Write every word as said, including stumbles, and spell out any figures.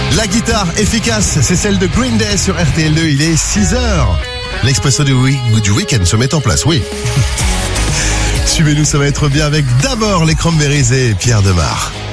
La guitare efficace, c'est celle de Green Day sur R T L deux, il est six heures. L'expresso du, week- du week-end se met en place, oui. Suivez-nous, ça va être bien avec d'abord les Cranberries et Pierre Demar.